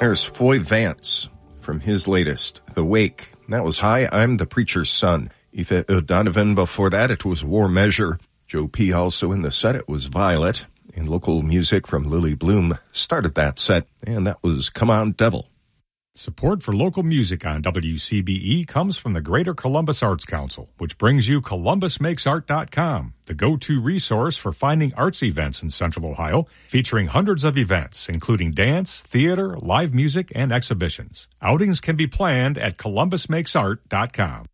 There's Foy Vance from his latest, The Wake. That was Hi, I'm the Preacher's Son. Aoife O'Donovan before that, it was War Measure. Joe P. also in the set, it was Violet. And local music from Lily Bloom started that set, and that was Come On Devil. Support for local music on WCBE comes from the Greater Columbus Arts Council, which brings you ColumbusMakesArt.com, the go-to resource for finding arts events in Central Ohio, featuring hundreds of events, including dance, theater, live music, and exhibitions. Outings can be planned at ColumbusMakesArt.com.